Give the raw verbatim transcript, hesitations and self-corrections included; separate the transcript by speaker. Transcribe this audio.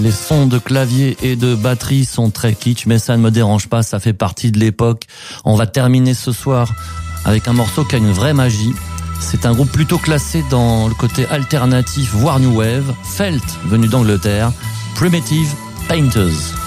Speaker 1: Les sons de clavier et de batterie sont très kitsch, mais ça ne me dérange pas, ça fait partie de l'époque. On va terminer ce soir avec un morceau qui a une vraie magie. C'est un groupe plutôt classé dans le côté alternatif, voire new wave. Felt, venu d'Angleterre. Primitive Painters.